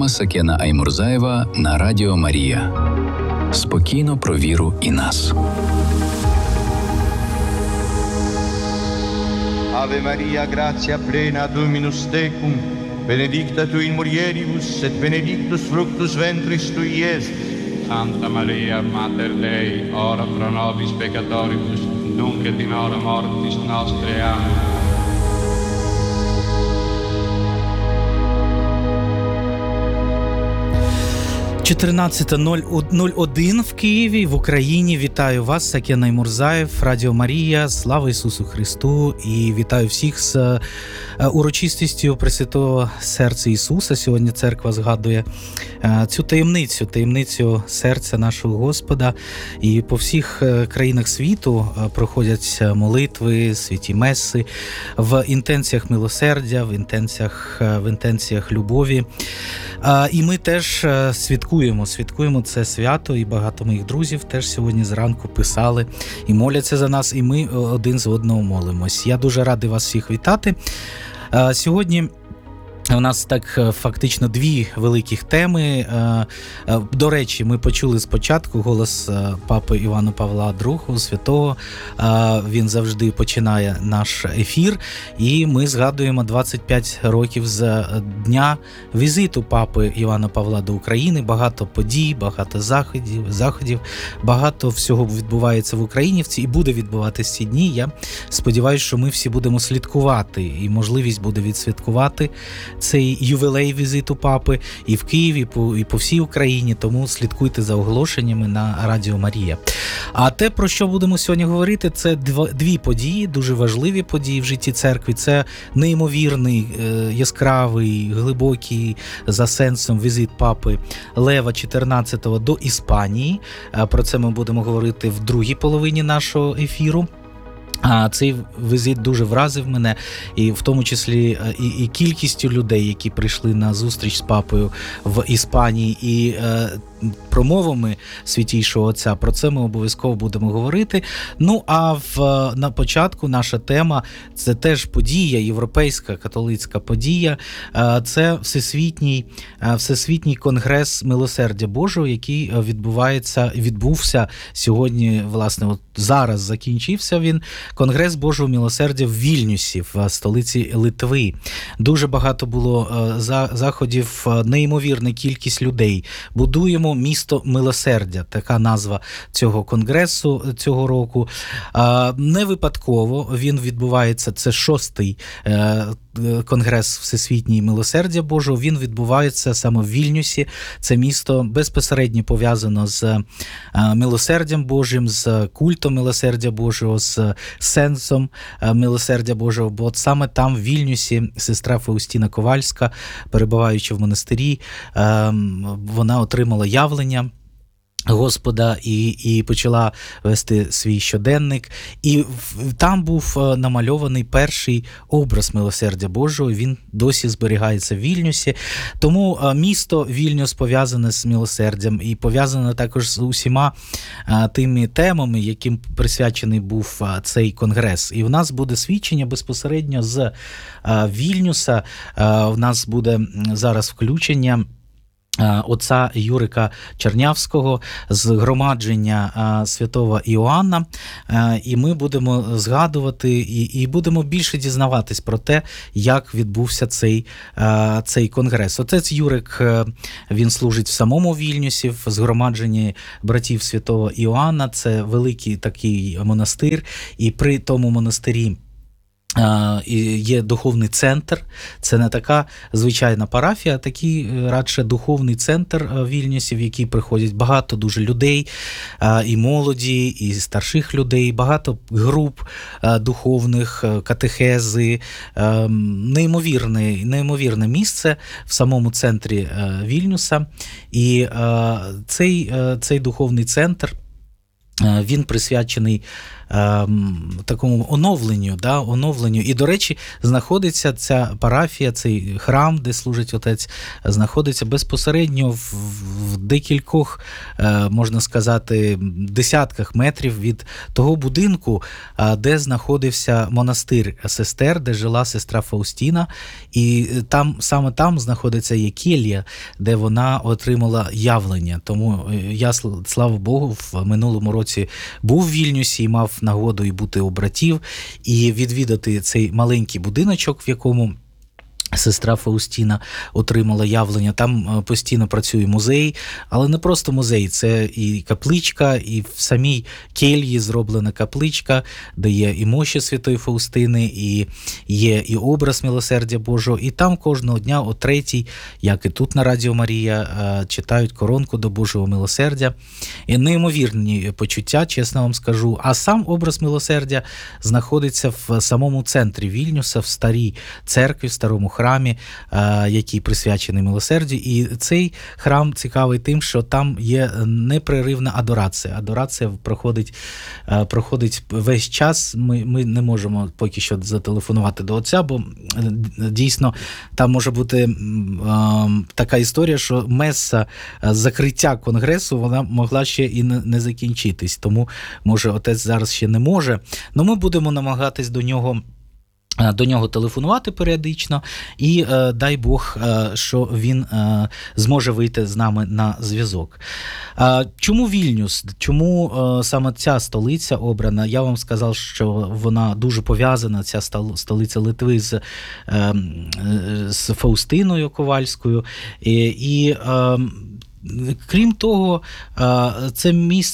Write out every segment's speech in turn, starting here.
Сакена Аймурзаєва на Радіо Марія. Спокійно про віру і нас. Ave Maria, gratia plena, Dominus tecum, benedicta tu in mulieribus, et benedictus fructus ventris tui, Iesus. Santa Maria, Mater Dei, ora pro nobis peccatoribus, nunc et in hora mortis nostre. Amen. 14:01 в Києві, в Україні. Вітаю вас, Сакен Аймурзаєв, Радіо Марія. Слава Ісусу Христу! І вітаю всіх з урочистістю Пресвятого Серця Ісуса. Сьогодні церква згадує цю таємницю серця нашого Господа. І по всіх країнах світу проходять молитви, святі меси в інтенціях милосердя, в інтенціях любові. І ми теж святкуємо це свято, і багато моїх друзів теж сьогодні зранку писали і моляться за нас, і ми один з одного молимось. Я дуже радий вас всіх вітати. Сьогодні у нас так фактично дві великих теми. До речі, ми почули спочатку голос папи Івана Павла II, святого. Він завжди починає наш ефір. І ми згадуємо 25 років з дня візиту папи Івана Павла до України. Багато подій, багато заходів, багато всього відбувається в Україні і буде відбуватися ці дні. Я сподіваюся, що ми всі будемо слідкувати, і можливість буде відсвяткувати цей ювілей візиту папи і в Києві, і по всій Україні, тому слідкуйте за оголошеннями на Радіо Марія. А те, про що будемо сьогодні говорити, це дві події, дуже важливі події в житті церкви. Це неймовірний, яскравий, глибокий за сенсом візит папи Лева XIV до Іспанії. Про це ми будемо говорити в другій половині нашого ефіру. Цей візит дуже вразив мене, і в тому числі і кількістю людей, які прийшли на зустріч з папою в Іспанії, і промовами Святійшого Отця. Про це ми обов'язково будемо говорити. Ну, а на початку наша тема – це теж подія, європейська католицька подія. Це Всесвітній конгрес милосердя Божого, який відбувся сьогодні, власне, от зараз закінчився він. Конгрес Божого милосердя в Вільнюсі, в столиці Литви. Дуже багато було заходів, неймовірна кількість людей. Будуємо місто милосердя, така назва цього конгресу цього року. Не випадково він відбувається, це 6-й конгрес Всесвітній милосердя Божого, він відбувається саме в Вільнюсі. Це місто безпосередньо пов'язано з милосердям Божим, з культом милосердя Божого, з сенсом милосердя Божого, бо от саме там, в Вільнюсі, сестра Фаустіна Ковальська, перебуваючи в монастирі, вона отримала явлення Господа і почала вести свій щоденник. І там був намальований перший образ милосердя Божого, він досі зберігається в Вільнюсі. Тому місто Вільнюс пов'язане з милосердям і пов'язане також з усіма тими темами, яким присвячений був цей конгрес. І в нас буде свідчення безпосередньо з Вільнюса. В нас буде зараз включення отця Юрика Чернявського з громадження святого Іоанна, і ми будемо згадувати і будемо більше дізнаватись про те, як відбувся цей конгрес. Отець Юрик, він служить в самому Вільнюсі, в згромадженні братів святого Іоанна. Це великий такий монастир, і при тому монастирі є духовний центр. Це не така звичайна парафія, а такий радше духовний центр в Вільнюсі, в який приходять багато дуже людей, і молоді, і старших людей, багато груп духовних, катехези. Неймовірне місце в самому центрі Вільнюса. І цей духовний центр, він присвячений такому оновленню. І, до речі, знаходиться ця парафія, цей храм, де служить отець, знаходиться безпосередньо в декількох, можна сказати, десятках метрів від того будинку, де знаходився монастир сестер, де жила сестра Фаустіна. І саме там знаходиться є келія, де вона отримала явлення. Тому я, слава Богу, в минулому році був в Вільнюсі і мав нагоду і бути у братів, і відвідати цей маленький будиночок, в якому сестра Фаустіна отримала явлення. Там постійно працює музей, але не просто музей, це і капличка, і в самій кельї зроблена капличка, де є і мощі Святої Фаустини, і є і образ Милосердя Божого. І там кожного дня о 3-й, як і тут на Радіо Марія, читають коронку до Божого милосердя. І неймовірні почуття, чесно вам скажу. А сам образ Милосердя знаходиться в самому центрі Вільнюса, в старій церкві, в старому храмі, який присвячений милосердю. І цей храм цікавий тим, що там є непреривна адорація. Адорація проходить весь час. Ми не можемо поки що зателефонувати до отця, бо дійсно там може бути така історія, що меса закриття конгресу, вона могла ще і не закінчитись. Тому, може, отець зараз ще не може. Но ми будемо намагатись до нього телефонувати періодично, і дай Бог, що він зможе вийти з нами на зв'язок. Чому Вільнюс? Чому саме ця столиця обрана? Я вам сказав, що вона дуже пов'язана, ця столиця Литви, з Фаустиною Ковальською. І крім того, це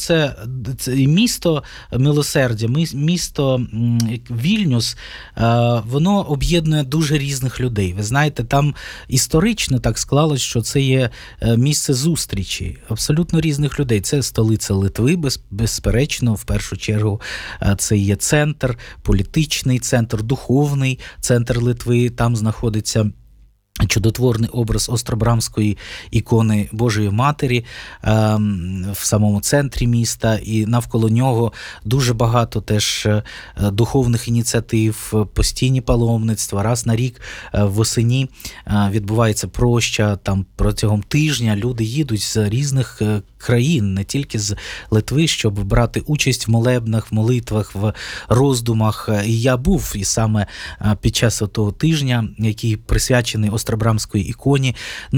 місто милосердя, місто Вільнюс, воно об'єднує дуже різних людей. Ви знаєте, там історично так склалось, що це є місце зустрічі абсолютно різних людей. Це столиця Литви, безперечно, в першу чергу. Це є центр, політичний центр, духовний центр Литви. Там знаходиться чудотворний образ Острабрамської ікони Божої Матері в самому центрі міста, і навколо нього дуже багато теж духовних ініціатив, постійні паломництва. Раз на рік восені відбувається проща, там протягом тижня люди їдуть з різних країн, не тільки з Литви, щоб брати участь в молебнах, в молитвах, в роздумах. І я був і саме під час того тижня, який присвячений Острабрамської іконі,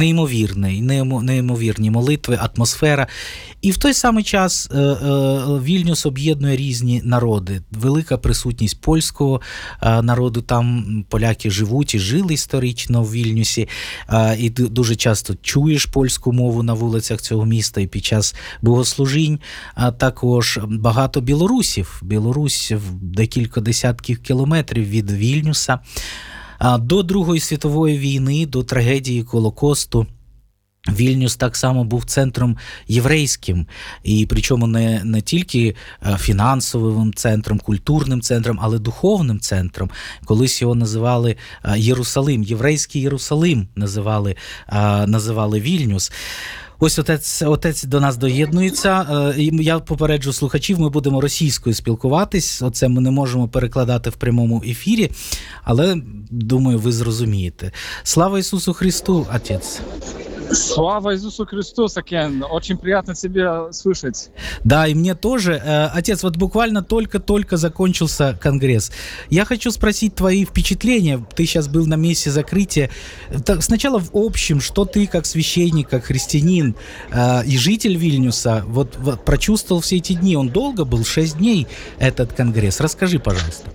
неймовірні молитви, атмосфера. І в той самий час Вільнюс об'єднує різні народи. Велика присутність польського народу, там поляки живуть і жили історично в Вільнюсі, і ти дуже часто чуєш польську мову на вулицях цього міста і під час богослужінь. Також багато білорусів. Білорусь в декілька десятків кілометрів від Вільнюса. До Другої світової війни, до трагедії Голокосту, Вільнюс так само був центром єврейським, і причому не тільки фінансовим центром, культурним центром, але духовним центром. Колись його називали Єрусалим, єврейський Єрусалим називали Вільнюс. Ось отець до нас доєднується. Я попереджу слухачів, ми будемо російською спілкуватись. Оце ми не можемо перекладати в прямому ефірі, але, думаю, ви зрозумієте. Слава Ісусу Христу, отець! Слава Иисусу Христу, Сакен. Очень приятно тебя слышать. Да, и мне тоже. Отец, вот буквально только-только закончился конгресс. Я хочу спросить твои впечатления. Ты сейчас был на месте закрытия. Так, сначала в общем, что ты как священник, как христианин и житель Вильнюса вот прочувствовал все эти дни? Он долго был, 6 дней этот конгресс. Расскажи, пожалуйста.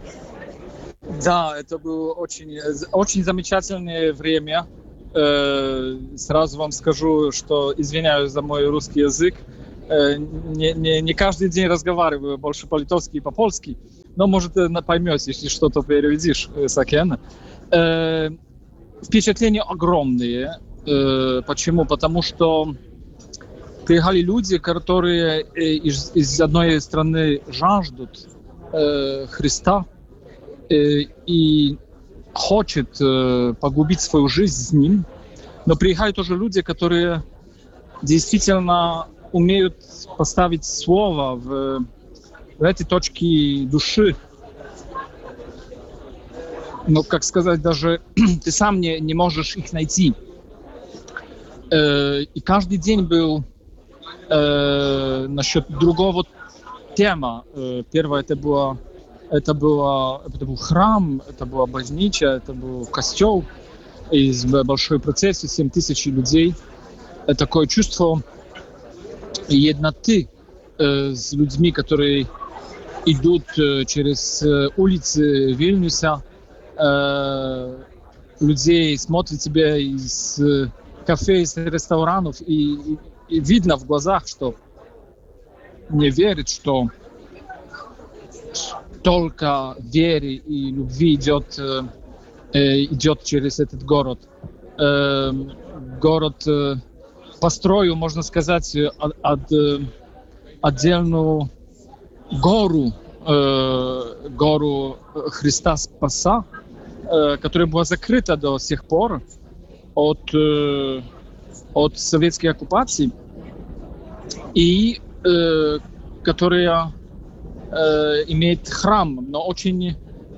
Да, это было очень замечательное время. Сразу вам скажу, что извиняюсь за мой русский язык. Не каждый день разговариваю больше по-литовски и по-польски, но, может, поймете, если что-то переведешь, Сакен. Впечатления огромные. Почему? Потому что приехали люди, которые из одной страны жаждут Христа и хочет погубить свою жизнь с ним, но приезжают тоже люди, которые действительно умеют поставить слово в эти точки души, ну, как сказать, даже ты сам не можешь их найти. И каждый день был насчет другого тема. Первое это был храм, это была больнича, это был костел из большой процессии, 7000 людей. Такое чувство едноты с людьми, которые идут через улицы Вильнюса. Людей смотрят тебя из кафе, из ресторанов, и видно в глазах, что не верит, что только веры и любви идет через этот город. Город построил, можно сказать, отдельную гору Христа Спаса, которая была закрыта до сих пор от советской оккупации, и которая имеет храм, но очень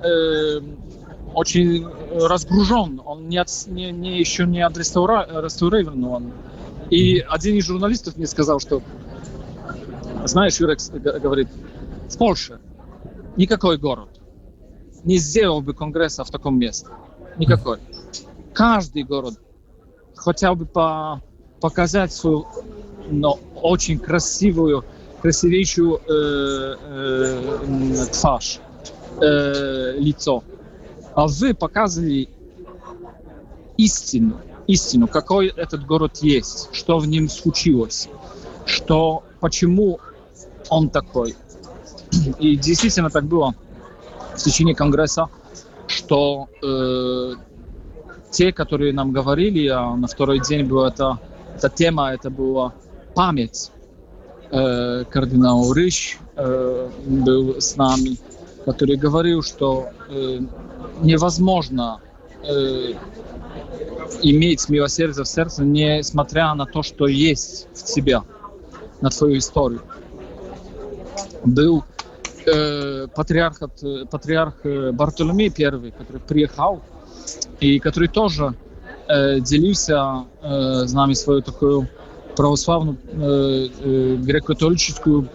разгружен, он еще не отреставрирован. И один из журналистов мне сказал, что, знаешь, Юрек говорит, в Польше никакой город не сделал бы конгресса в таком месте. Никакой. Каждый город хотел бы показать свою, но очень красивейшую тварь, лицо. А вы показывали истину, какой этот город есть, что в нем случилось, почему он такой. И действительно так было в течение конгресса, что те, которые нам говорили, а на второй день была эта тема, это была память. Кардинал Рыщ был с нами, который говорил, что невозможно иметь милосердие в сердце, несмотря на то, что есть в тебе, на твою историю. Был патриарх Бартоломей I, который приехал, и который тоже делился с нами свою такую православную греко-католическую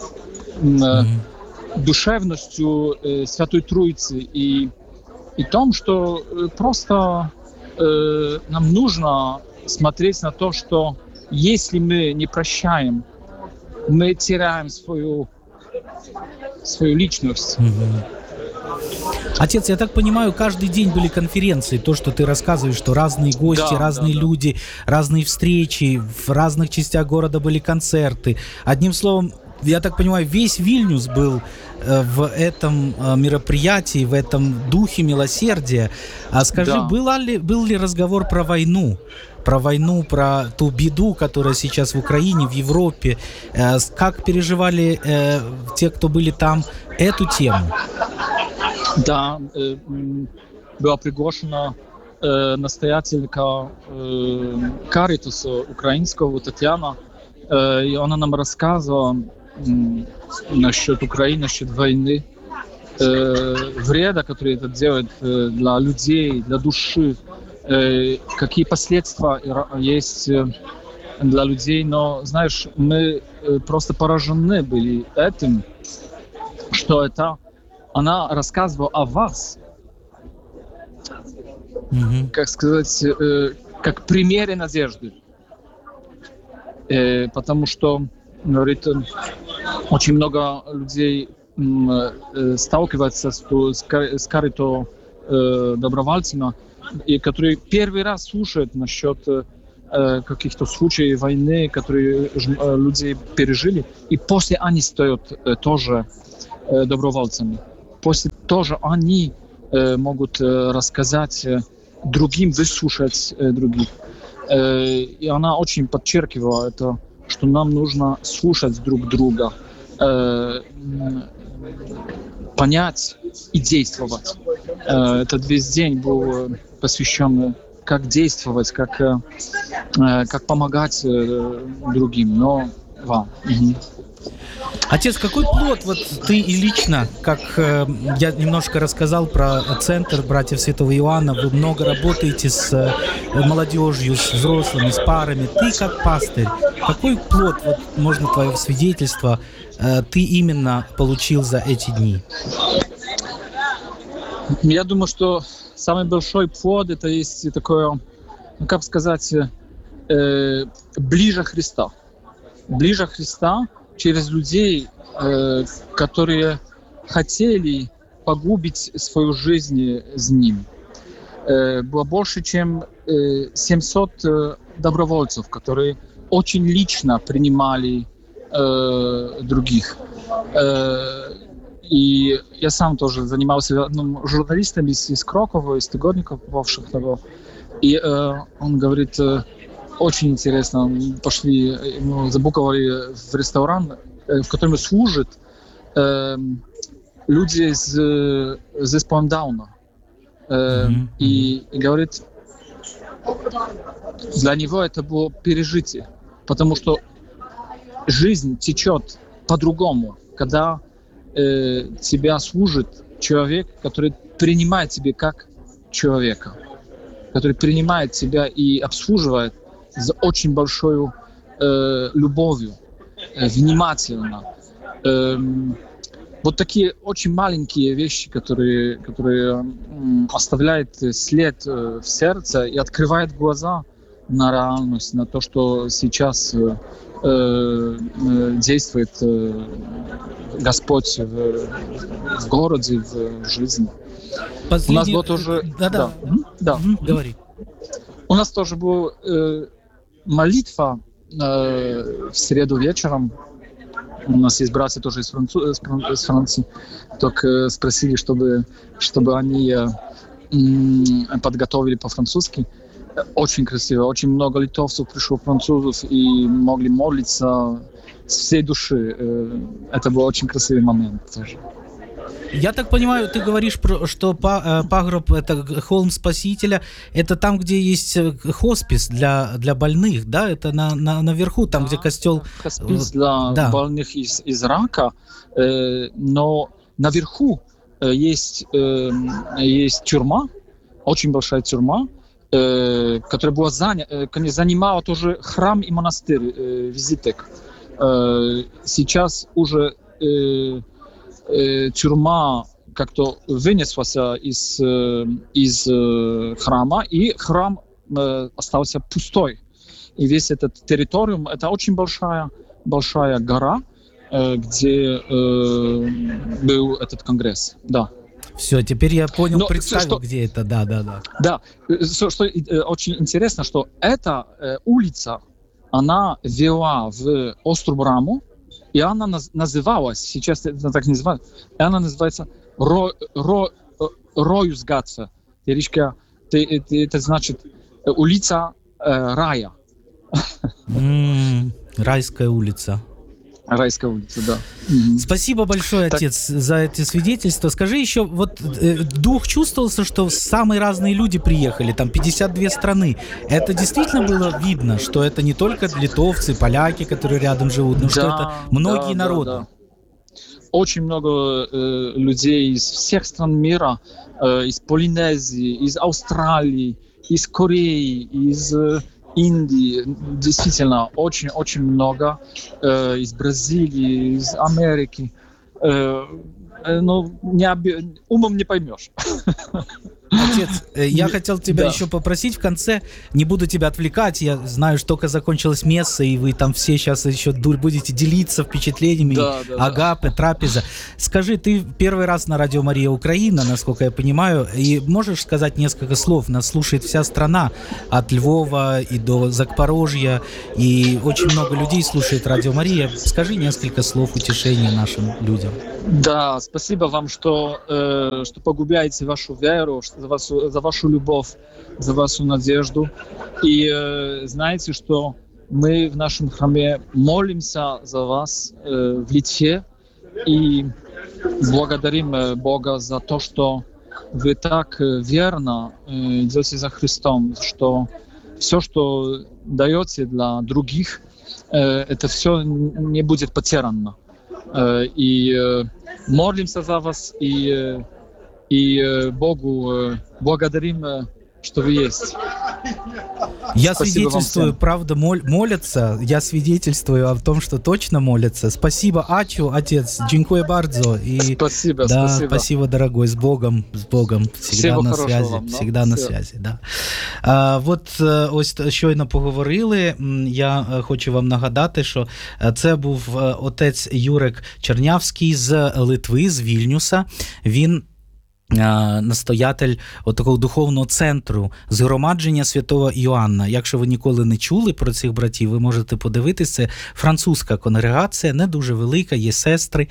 душевностью Святой Троицы и том, что просто нам нужно смотреть на то, что если мы не прощаем, мы теряем свою личность. Отец, я так понимаю, каждый день были конференции, то, что ты рассказываешь, что разные гости, разные люди, разные встречи, в разных частях города были концерты. Одним словом, я так понимаю, весь Вильнюс был в этом мероприятии, в этом духе милосердия. А скажи, был ли разговор про войну, про ту беду, которая сейчас в Украине, в Европе? Как переживали те, кто были там, эту тему? Да, была приглашена настоятелька Каритаса украинского Татьяна, и она нам рассказывала насчет Украины, насчет войны, вреда, который это делает для людей, для души, какие последствия есть для людей. Но, знаешь, мы просто поражены были этим, что это она рассказывала о вас, как сказать, как примере надежды. Потому что, говорит, очень много людей сталкиваются с карито добровольцами, и которые первый раз слушают насчет каких-то случаев войны, которые люди пережили, и после они стают тоже добровольцами. После тоже они могут рассказать другим, выслушать других. И она очень подчеркивала это, что нам нужно слушать друг друга, понять и действовать. Этот весь день был посвящен как действовать, как помогать другим. Но, Отец, какой плод вот ты и лично, как я немножко рассказал про центр братьев Святого Иоанна, вы много работаете с молодежью, с взрослыми, с парами. Ты как пастырь, какой плод, вот можно твое свидетельство, ты именно получил за эти дни? Я думаю, что самый большой плод это есть такое, ну, как сказать, ближе Христа. Ближе Христа через людей, которые хотели погубить свою жизнь с Ним. Было больше, чем 700 добровольцев, которые очень лично принимали других. И я сам тоже занимался журналистом из Кракова, из Тыгодника, попавших на него. И он говорит, очень интересно, пошли, ему забуковали в ресторан, в котором служат люди с исполнением Дауна. И говорит, для него это было пережитие, потому что жизнь течет по-другому, когда тебя служит человек, который принимает тебя как человека, который принимает тебя и обслуживает с очень большой любовью, внимательно. Вот такие очень маленькие вещи, которые оставляют след в сердце и открывают глаза на реальность, на то, что сейчас действует Господь в городе, в жизни. У нас было тоже... Да. Говори. У нас тоже была молитва в среду вечером. У нас есть братья тоже из Франции. Только спросили, чтобы они подготовили по-французски. Очень красиво. Очень много литовцев пришло, французов, и могли молиться с всей души. Это был очень красивый момент тоже. Я так понимаю, ты говоришь, что пагроб, это холм Спасителя, это там, где есть хоспис для больных, да? Это наверху, там, где костел... Хоспис для больных из рака, но наверху есть тюрьма, очень большая тюрьма, которая была занимала тоже храм и монастырь, Визитек. Сейчас уже тюрьма как-то вынеслась из храма, и храм остался пустой. И весь этот территориум, это очень большая гора, где был этот конгресс. Да. Все, теперь я понял, представил, где это, да. Да, что очень интересно, что эта улица, она вела в Остру-Браму, и она называлась, сейчас это так называют, она называется Роюсгатце. Это значит улица рая. Райская улица. Райская улица, да. Спасибо большое, отец, за эти свидетельства. Скажи еще, вот дух чувствовался, что самые разные люди приехали, там 52 страны. Это действительно было видно, что это не только литовцы, поляки, которые рядом живут, но что это многие народы. Да. Очень много людей из всех стран мира, из Полинезии, из Австралии, из Кореи, из Индии, действительно, очень-очень много, из Бразилии, из Америки. Умом не поймешь. Отец, я хотел тебя еще попросить в конце, не буду тебя отвлекать, я знаю, что только закончилась месса, и вы там все сейчас еще будете делиться впечатлениями, агапы, трапеза. Скажи, ты первый раз на Радио Мария Украина, насколько я понимаю, и можешь сказать несколько слов? Нас слушает вся страна, от Львова и до Запорожья, и очень много людей слушает Радио Мария. Скажи несколько слов утешения нашим людям. Да, спасибо вам, что погубляете вашу веру, за вашу любовь, за вашу надежду. И знаете, что мы в нашем храме молимся за вас в Литве и благодарим Бога за то, что вы так верно идете за Христом, что все, что даете для других, это все не будет потеряно. И молимся за вас, и Богу благодарим, что вы есть. Я Спасибо вам свидетельствую, всем. правда, молятся. Я свидетельствую о том, что точно молятся. Спасибо, Ачу, отец. Dziękuję bardzo. И Спасибо, да, спасибо. спасибо, дорогой, с Богом, всегда Всего на хорошого связи, вам, да? всегда на Все. связи, да. От ось щойно поговорили. Я хочу вам нагадати, що це був отець Юрек Чернявський з Литви, з Вільнюса. Він настоятель такого духовного центру згромадження Святого Іоанна. Якщо ви ніколи не чули про цих братів, ви можете подивитися. Це французька конгрегація, не дуже велика, є сестри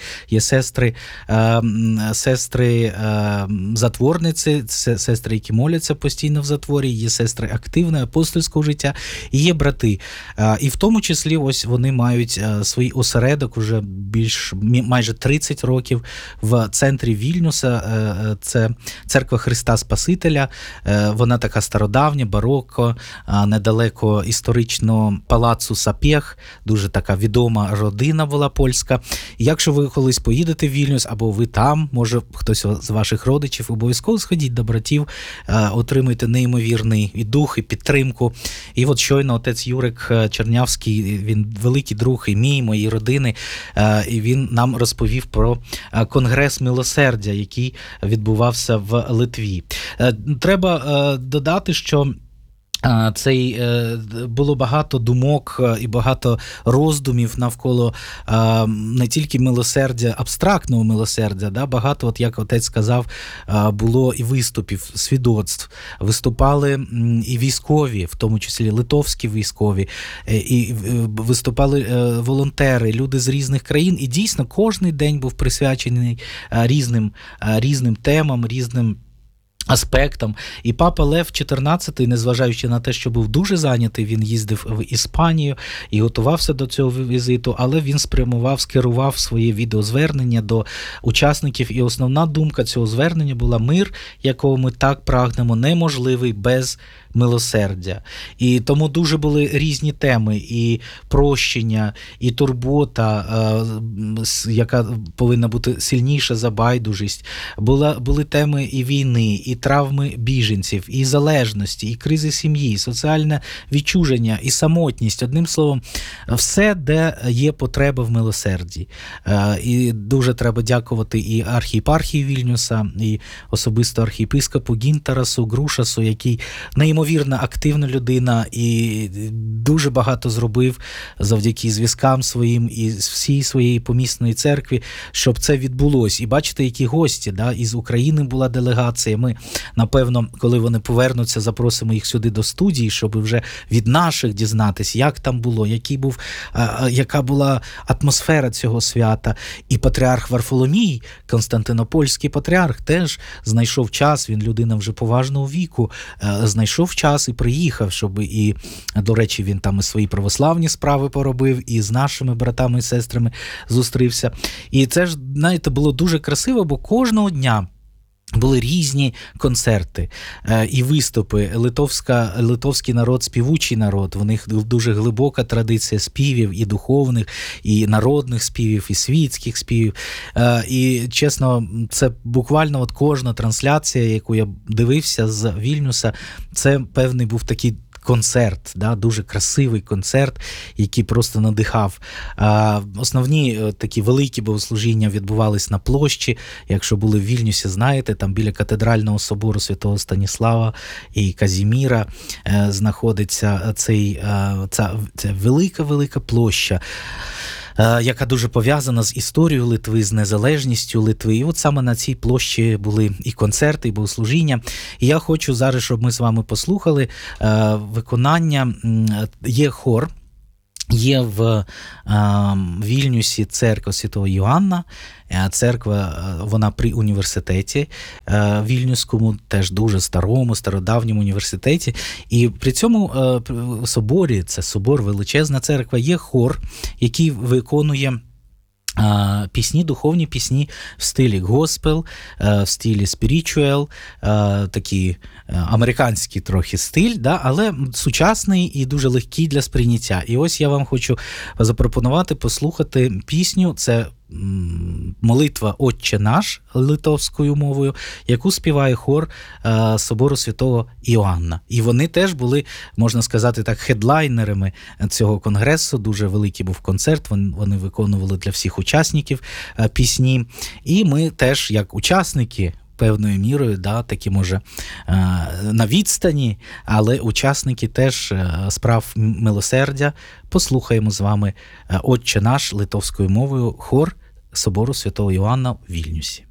затворниці, сестри, які моляться постійно в затворі, є сестри активного апостольського життя, і є брати. І в тому числі ось вони мають свій осередок уже майже 30 років в центрі Вільнюса. Це Церква Христа Спасителя, вона така стародавня, барокко, недалеко історичного палацу Сапєх, дуже така відома родина була польська. І якщо ви колись поїдете в Вільнюс, або ви там, може хтось з ваших родичів, обов'язково сходіть до братів, отримуйте неймовірний і дух, і підтримку. І от щойно отець Юрик Чернявський, він великий друг і мій, моєї родини, і він нам розповів про Конгрес Милосердя, який відбувався в Литві. Треба додати, що було багато думок і багато роздумів навколо не тільки милосердя, абстрактного милосердя, да? Багато, от як отець сказав, було і виступів, свідоцтв. Виступали і військові, в тому числі литовські військові, і виступали волонтери, люди з різних країн, і дійсно кожний день був присвячений різним темам, різним аспектам. І папа Лев XIV, незважаючи на те, що був дуже зайнятий, він їздив в Іспанію і готувався до цього візиту, але він скерував своє відеозвернення до учасників, і основна думка цього звернення була: мир, якого ми так прагнемо, неможливий без милосердя. І тому дуже були різні теми: і прощення, і турбота, яка повинна бути сильніша за байдужість. Були теми і війни, і травми біженців, і залежності, і кризи сім'ї, і соціальне відчуження, і самотність. Одним словом, все, де є потреба в милосерді. І дуже треба дякувати і архієпархії Вільнюса, і особисто архієпископу Гінтарасу Грушасу, який неймовірно активна людина і дуже багато зробив завдяки зв'язкам своїм і всій своєї помісної церкві, щоб це відбулось. І бачите, які гості, да? Із України була делегація. Ми, напевно, коли вони повернуться, запросимо їх сюди до студії, щоб вже від наших дізнатись, як там було, яка була атмосфера цього свята. І патріарх Варфоломій, Константинопольський патріарх, теж знайшов час, він людина вже поважного віку, знайшов час і приїхав, щоб і, до речі, він там і свої православні справи поробив, і з нашими братами і сестрами зустрівся. І це ж, знаєте, було дуже красиво, бо кожного дня були різні концерти і виступи. Литовський народ – співучий народ. У них дуже глибока традиція співів, і духовних, і народних співів, і світських співів. І, чесно, це буквально от кожна трансляція, яку я дивився з Вільнюса, це певний був такий концерт, да, дуже красивий концерт, який просто надихав. Основні такі великі богослужіння відбувались на площі. Якщо були в Вільнюсі, знаєте, там біля катедрального собору Святого Станіслава і Казіміра знаходиться ця велика площа, яка дуже пов'язана з історією Литви, з незалежністю Литви. І от саме на цій площі були і концерти, і богослужіння. І я хочу зараз, щоб ми з вами послухали виконання. Є хор, є в Вільнюсі церква Святого Іоанна. Церква, вона при університеті Вільнюському, теж дуже старому, стародавньому університеті. І при цьому соборі, це собор, величезна церква, є хор, який виконує пісні, духовні пісні в стилі госпел, в стилі спірічуел, такий американський трохи стиль, да, але сучасний і дуже легкий для сприйняття. І ось я вам хочу запропонувати послухати пісню. Це молитва «Отче наш» литовською мовою, яку співає хор Собору Святого Іоанна. І вони теж були, можна сказати так, хедлайнерами цього конгресу. Дуже великий був концерт, вони виконували для всіх учасників пісні. І ми теж, як учасники, певною мірою, такі, може, на відстані, але учасники теж справ милосердя, послухаємо з вами «Отче наш» литовською мовою, хор Собору Святого Іоанна в Вільнюсі.